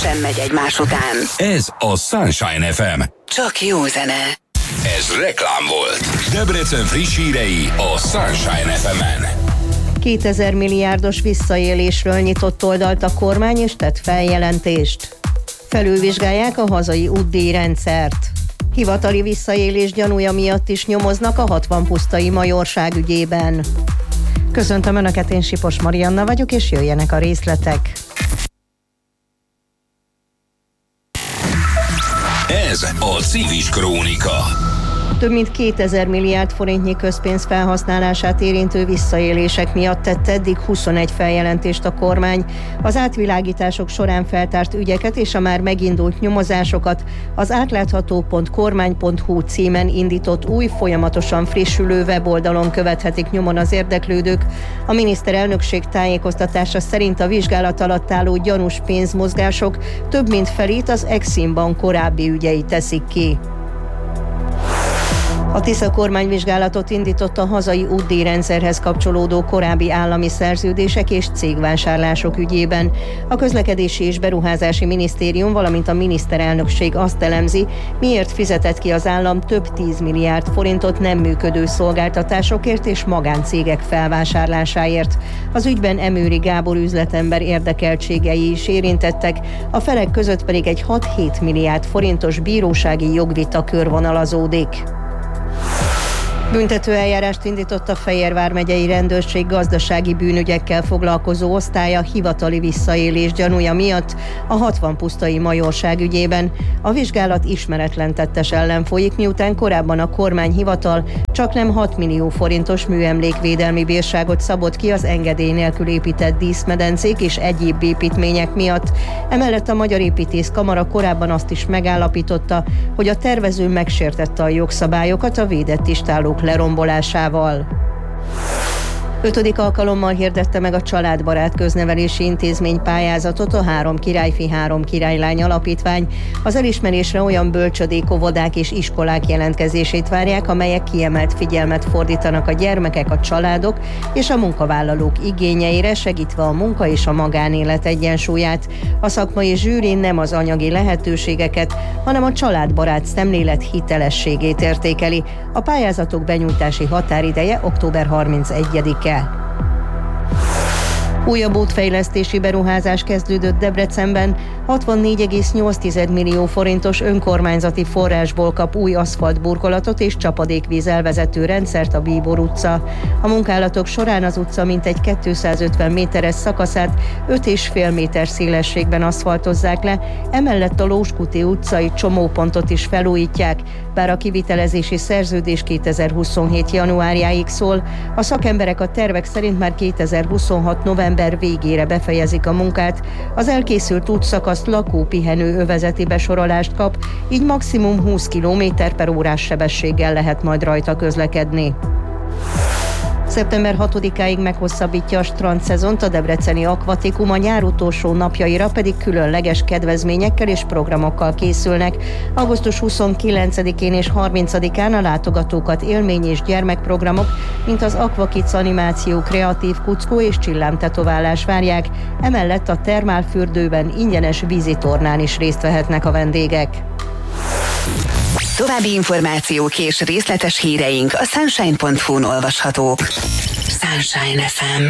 teljesen megy egymás után. Ez a Sunshine FM. Csak jó zene. Ez reklám volt. Debrecen friss hírei a Sunshine FM-en. 2000 milliárdos visszaélésről nyitott oldalt a kormány és tett feljelentést. Felülvizsgálják a hazai útdíjrendszert. Hivatali visszaélés gyanúja miatt is nyomoznak a 60 pusztai majorság ügyében. Köszöntöm Önöket, én Sipos Marianna vagyok, és jöjjenek a részletek. Ez a Civis Krónika. Több mint 2000 milliárd forintnyi közpénz felhasználását érintő visszaélések miatt tett eddig 21 feljelentést a kormány. Az átvilágítások során feltárt ügyeket és a már megindult nyomozásokat az átlátható.kormány.hu címen indított új, folyamatosan frissülő weboldalon követhetik nyomon az érdeklődők. A miniszterelnökség tájékoztatása szerint a vizsgálat alatt álló gyanús pénzmozgások több mint felét az Exim Bank korábbi ügyei teszik ki. A Tisza kormányvizsgálatot indított a hazai útdíjrendszerhez kapcsolódó korábbi állami szerződések és cégvásárlások ügyében. A Közlekedési és Beruházási Minisztérium, valamint a miniszterelnökség azt elemzi, miért fizetett ki az állam több 10 milliárd forintot nem működő szolgáltatásokért és magáncégek felvásárlásáért. Az ügyben Emőri Gábor üzletember érdekeltségei is érintettek, a felek között pedig egy 6-7 milliárd forintos bírósági jogvita körvonalazódik. Büntetőeljárást indított a Fejér vármegyei rendőrség gazdasági bűnügyekkel foglalkozó osztálya hivatali visszaélés gyanúja miatt a 60 pusztai majorság ügyében. A vizsgálat ismeretlen tettes ellen folyik, miután korábban a kormányhivatal csaknem 6 millió forintos műemlékvédelmi bírságot szabott ki az engedély nélkül épített díszmedencék és egyéb építmények miatt. Emellett a Magyar Építészkamara korábban azt is megállapította, hogy a tervező megsértette a jogszabályokat a védett istállók lerombolásával. 5. alkalommal hirdette meg a Családbarát Köznevelési Intézmény pályázatot a Három királyfi, Három királylány alapítvány. Az elismerésre olyan bölcsödék, óvodák és iskolák jelentkezését várják, amelyek kiemelt figyelmet fordítanak a gyermekek, a családok és a munkavállalók igényeire, segítve a munka és a magánélet egyensúlyát. A szakmai zsűri nem az anyagi lehetőségeket, hanem a családbarát szemlélet hitelességét értékeli. A pályázatok benyújtási határideje október 31-e. Újabb útfejlesztési beruházás kezdődött Debrecenben. 64,8 millió forintos önkormányzati forrásból kap új aszfaltburkolatot és csapadékvíz elvezető rendszert a Bíbor utca. A munkálatok során az utca mintegy 250 méteres szakaszát 5,5 méter szélességben aszfaltozzák le, emellett a Lóskuti utcai csomópontot is felújítják, bár a kivitelezési szerződés 2027. januárjáig szól. A szakemberek a tervek szerint már 2026. november végére befejezik a munkát. Az elkészült útszakasz lakó-pihenő övezeti besorolást kap, így maximum 20 km/h sebességgel lehet majd rajta közlekedni. Szeptember 6-áig meghosszabbítja a strandszezont a debreceni Akvatikum, a nyár utolsó napjaira pedig különleges kedvezményekkel és programokkal készülnek. Augusztus 29-én és 30-án a látogatókat élmény- és gyermekprogramok, mint az Aquakids animáció, kreatív kuckó és csillámtetoválás várják, emellett a termálfürdőben ingyenes vízitornán is részt vehetnek a vendégek. További információk és részletes híreink a sunshine.hu-n olvashatók. Sunshine FM.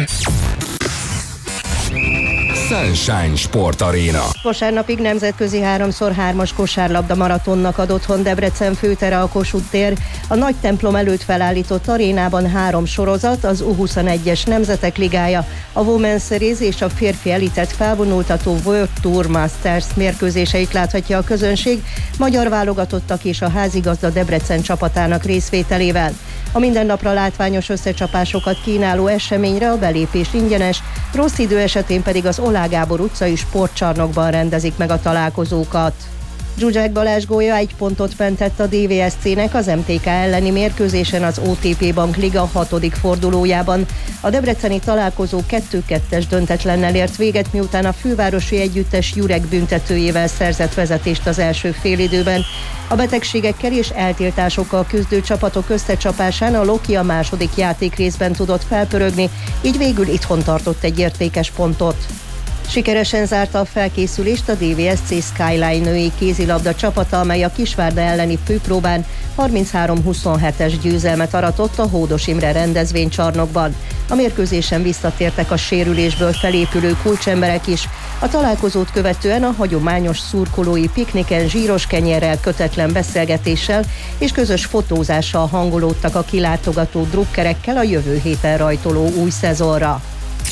Sunshine Sport Arena. Vasárnapig nemzetközi 3x3-as kosárlabda maratonnak ad otthon Debrecen főtere a Kossuth tér. A nagy templom előtt felállított arénában 3 sorozat, az U21-es Nemzetek Ligája, a Women's Series és a férfi elitet felvonultató World Tour Masters mérkőzéseit láthatja a közönség, magyar válogatottak és a házigazda Debrecen csapatának részvételével. A mindennapra látványos összecsapásokat kínáló eseményre a belépés ingyenes, rossz idő esetén pedig az Oláh Gábor utcai sportcsarnokban rendezik meg a találkozókat. Zsuzsák Balázs gólja 1 pontot mentett a DVSC-nek az MTK elleni mérkőzésen az OTP Bank Liga 6. fordulójában. A debreceni találkozó 2-2-es döntetlennel ért véget, miután a fővárosi együttes Jurek büntetőjével szerzett vezetést az első félidőben. A betegségekkel és eltiltásokkal küzdő csapatok összecsapásán a Loki a második játékrészben tudott felpörögni, így végül itthon tartott egy értékes pontot. Sikeresen zárta a felkészülést a DVSC Skyline női kézilabda csapata, amely a Kisvárda elleni főpróbán 33-27-es győzelmet aratott a Hódos Imre rendezvénycsarnokban. A mérkőzésen visszatértek a sérülésből felépülő kulcsemberek is. A találkozót követően a hagyományos szurkolói pikniken zsíros kenyérrel, kötetlen beszélgetéssel és közös fotózással hangolódtak a kilátogató drukkerekkel a jövő héten rajtoló új szezonra.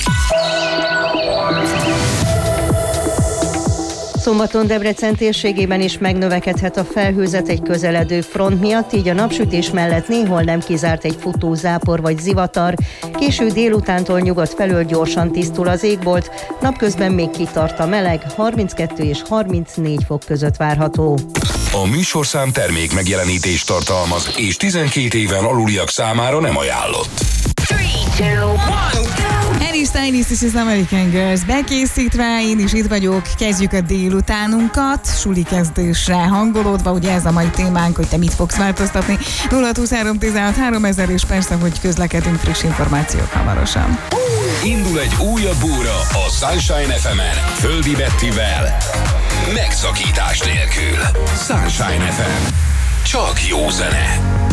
Szombaton Debrecen térségében is megnövekedhet a felhőzet egy közeledő front miatt, így a napsütés mellett néhol nem kizárt egy futó zápor vagy zivatar. Késő délutántól nyugat felől gyorsan tisztul az égbolt, napközben még kitart a meleg, 32 és 34 fok között várható. A műsorszám termék megjelenítést tartalmaz, és 12 éven aluliak számára nem ajánlott. 3, 2, 1, Harry Styles és az American Girls bekészítve, én is itt vagyok, kezdjük a délutánunkat, suli kezdésre hangolódva, ugye ez a mai témánk, hogy te mit fogsz változtatni. 023 16 3000 és persze, hogy közlekedünk friss információk hamarosan. Indul egy újabb óra a Sunshine FM-en, Földi Bettivel, megszakítás nélkül. Sunshine FM. Csak jó zene.